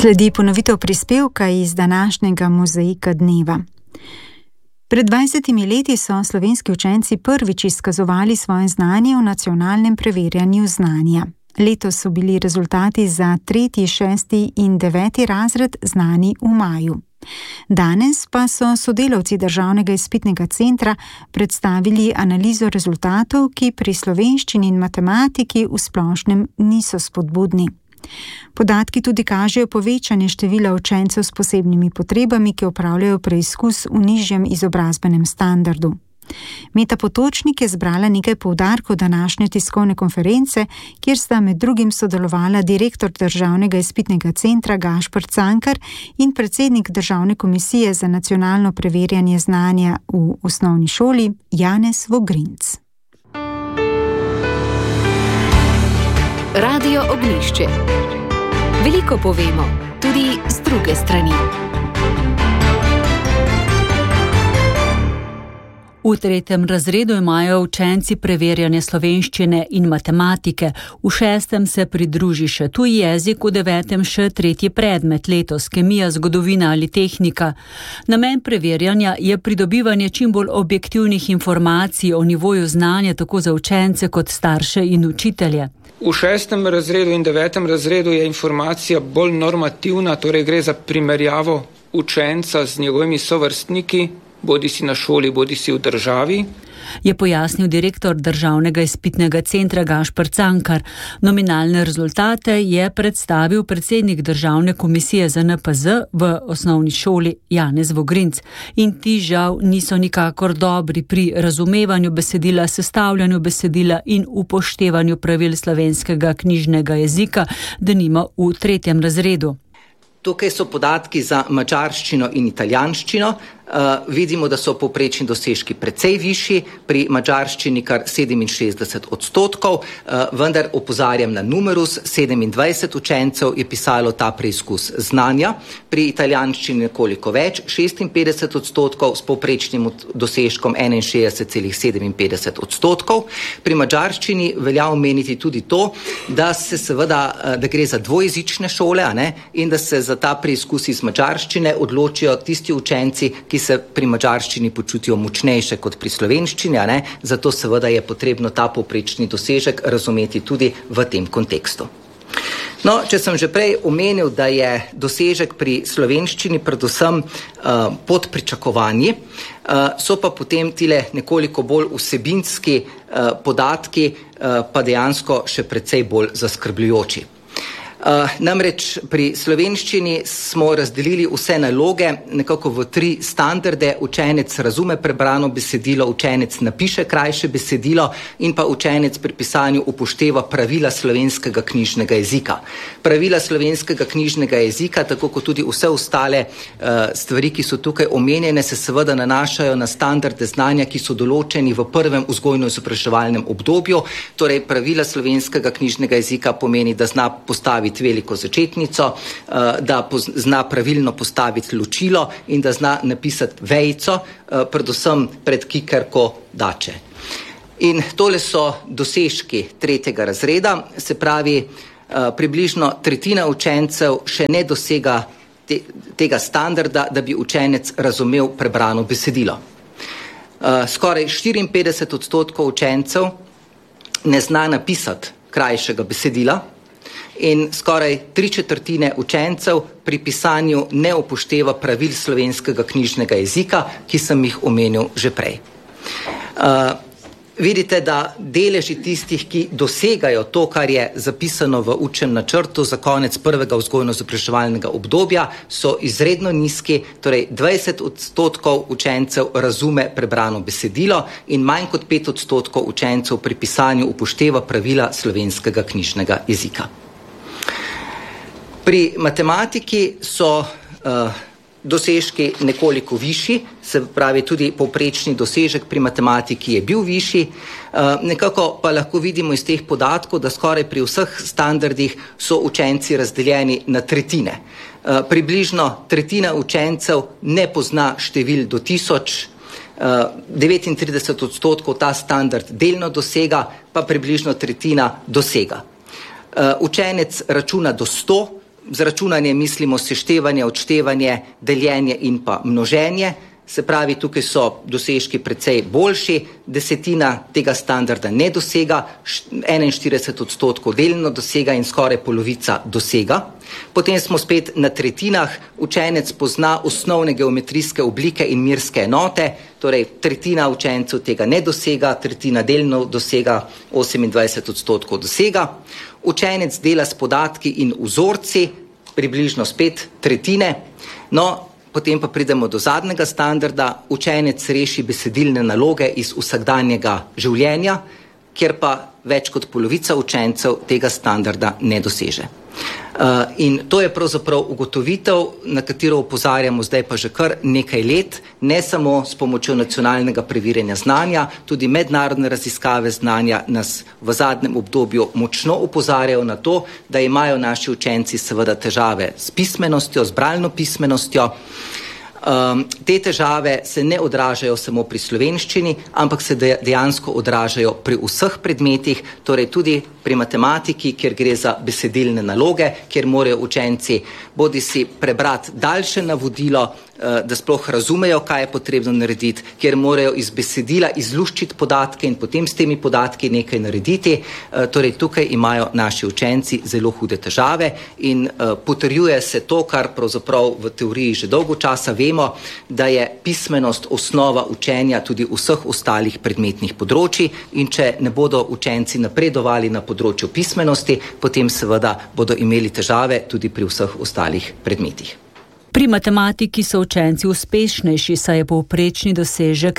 Sledi ponovitev prispevka iz današnjega mozaika dneva. Pred 20 leti so slovenski učenci prvič izkazovali svoje znanje v nacionalnem preverjanju znanja. Letos so bili rezultati za 3., 6. in 9. razred znani v maju. Danes pa so sodelavci Državnega izpitnega centra predstavili analizo rezultatov, ki pri slovenščini in matematiki v splošnem niso spodbudni. Podatki tudi kažejo povečanje števila učencev s posebnimi potrebami, ki opravljajo preizkus v nižjem izobrazbenem standardu. Meta Potočnik je zbrala nekaj poudarkov današnje tiskovne konference, kjer sta med drugim sodelovala direktor Državnega izpitnega centra Gašper Cankar in predsednik Državne komisije za nacionalno preverjanje znanja v osnovni šoli Janez Vogrinc. Radio Ognjišče. Veliko povemo, tudi z druge strani. V 3. razredu imajo učenci preverjanje slovenščine in matematike, v 6. se pridruži še tuji jezik, v 9. še 3. predmet, letos kemija, zgodovina ali tehnika. Namen preverjanja je pridobivanje čim bolj objektivnih informacij o nivoju znanja tako za učence kot starše in učitelje. V 6. razredu in 9. razredu je informacija bolj normativna, torej gre za primerjavo učenca z njegovimi sovrstniki, bodisi na šoli, bodisi v državi. Je pojasnil direktor Državnega izpitnega centra Gašper Cankar. Nominalne rezultate je predstavil predsednik Državne komisije za NPZ v osnovni šoli Janez Vogrinc. In ti žal niso nikakor dobri pri razumevanju besedila, sestavljanju besedila in upoštevanju pravil slovenskega knjižnega jezika, denimo v 3. razredu. Tukaj so podatki za madžarščino in italijanščino. Vidimo, da so povprečni dosežki precej višji, pri madžarščini kar 67%, vendar opozarjam na numerus, 27 učencev je pisalo ta preizkus znanja, pri italijanščini nekoliko več, 56% s povprečnim dosežkom 61,57%. Pri madžarščini velja omeniti tudi to, da se seveda, da gre za dvojezične šole, in da se za ta preizkus iz madžarščine odločijo tisti učenci, ki se pri madžarščini počutijo močnejše kot pri slovenščini, zato seveda je potrebno ta povprečni dosežek razumeti tudi v tem kontekstu. No, če sem že prej omenil, da je dosežek pri slovenščini predvsem pod pričakovanji, so pa potem tile nekoliko bolj vsebinski podatki pa dejansko še precej bolj zaskrbljujoči. Namreč pri slovenščini smo razdelili vse naloge nekako v 3 standarde. Učenec razume prebrano besedilo, učenec napiše krajše besedilo in pa učenec pri pisanju upošteva pravila slovenskega knjižnega jezika. Pravila slovenskega knjižnega jezika, tako kot tudi vse ostale stvari, ki so tukaj omenjene, se seveda nanašajo na standarde znanja, ki so določeni v prvem vzgojno-izobraževalnem obdobju. Torej, pravila slovenskega knjižnega jezika pomeni, da zna postaviti veliko začetnico, da zna pravilno postaviti ločilo in da zna napisati vejico, predvsem pred kikerko dače. In tole so dosežki 3. razreda, se pravi, približno tretjina učencev še ne dosega tega standarda, da bi učenec razumel prebrano besedilo. Skoraj 54% učencev ne zna napisati krajšega besedila, in skoraj 3/4 učencev pri pisanju ne upošteva pravil slovenskega knjižnega jezika, ki sem jih omenil že prej. Vidite, da deleži tistih, ki dosegajo to, kar je zapisano v učnem načrtu za konec prvega vzgojno-izobraževalnega obdobja, so izredno nizki, torej 20% učencev razume prebrano besedilo in manj kot 5% učencev pri pisanju upošteva pravila slovenskega knjižnega jezika. Pri matematiki so dosežki nekoliko višji, se pravi tudi povprečni dosežek pri matematiki je bil višji, nekako pa lahko vidimo iz teh podatkov, da skoraj pri vseh standardih so učenci razdeljeni na tretjine. Približno tretjina učencev ne pozna števil do 1000, 39% ta standard delno dosega, pa približno tretjina dosega. Učenec računa do 100, Z računanjem mislimo seštevanje, odštevanje, deljenje in pa množenje. Se pravi, tukaj so dosežki precej boljši, 1/10 tega standarda ne dosega, 41% delno dosega in skoraj polovica dosega. Potem smo spet na tretjinah, učenec pozna osnovne geometrijske oblike in merske enote, torej tretjina učencev tega ne dosega, tretjina delno dosega, 28% dosega. Učenec dela s podatki in vzorci, približno spet tretjine. Potem pa pridemo do zadnjega standarda, učenec reši besedilne naloge iz vsakdanjega življenja, kjer pa več kot polovica učencev tega standarda ne doseže. In to je pravzaprav ugotovitev, na katero opozarjamo zdaj pa že kar nekaj let, ne samo s pomočjo nacionalnega preverjanja znanja, tudi mednarodne raziskave znanja nas v zadnjem obdobju močno opozarjajo na to, da imajo naši učenci seveda težave s pismenostjo, z bralno pismenostjo. Te težave se ne odražajo samo pri slovenščini, ampak se dejansko odražajo pri vseh predmetih, torej tudi pri matematiki, kjer gre za besedilne naloge, kjer morajo učenci bodisi prebrati daljše navodilo, da sploh razumejo, kaj je potrebno narediti, kjer morajo iz besedila izluščiti podatke in potem s temi podatki nekaj narediti. Torej tukaj imajo naši učenci zelo hude težave in potrjuje se to, kar pravzaprav v teoriji že dolgo časa vemo, da je pismenost osnova učenja tudi vseh ostalih predmetnih področji in če ne bodo učenci napredovali na področju pismenosti, potem seveda bodo imeli težave tudi pri vseh ostalih predmetih. Pri matematiki so učenci uspešnejši, saj je povprečni dosežek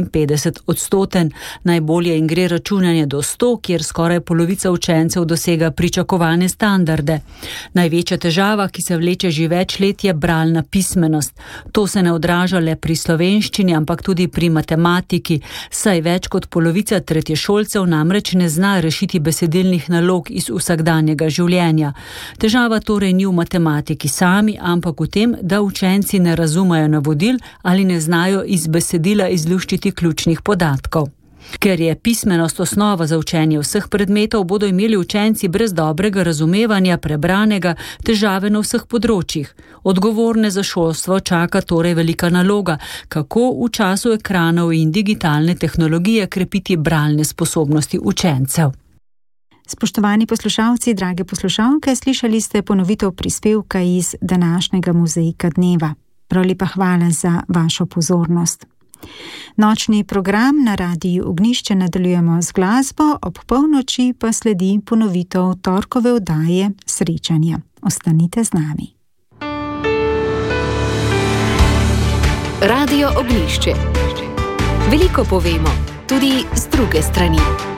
57%. Najbolje jim gre računanje do 100, kjer skoraj polovica učencev dosega pričakovane standarde. Največja težava, ki se vleče že več let, je bralna pismenost. To se ne odraža le pri slovenščini, ampak tudi pri matematiki, saj več kot polovica tretješolcev namreč ne zna rešiti besedilnih nalog iz vsakdanjega življenja. Težava torej ni v matematiki sami, ampak v tem, da učenci ne razumejo navodil ali ne znajo iz besedila izluščiti ključnih podatkov. Ker je pismenost osnova za učenje vseh predmetov, bodo imeli učenci brez dobrega razumevanja prebranega težave na vseh področjih. Odgovorne za šolstvo čaka torej velika naloga, kako v času ekranov in digitalne tehnologije krepiti bralne sposobnosti učencev. Spoštovani poslušalci, drage poslušalke, slišali ste ponovitev prispevka iz današnjega Mozaika dneva. Prav lepa hvala za vašo pozornost. Nočni program na Radiu Ognjišče nadaljujemo z glasbo, ob polnoči pa sledi ponovitev torkove oddaje Srečanja. Ostanite z nami. Radio Ognjišče. Veliko povemo, tudi z druge strani.